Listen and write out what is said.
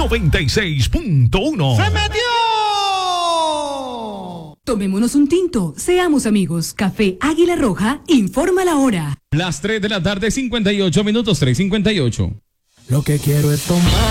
96.1. ¡Se metió! Tomémonos un tinto, seamos amigos. Café Águila Roja informa la hora. Las 3 de la tarde, 58 minutos, 3:58. Lo que quiero es tomar.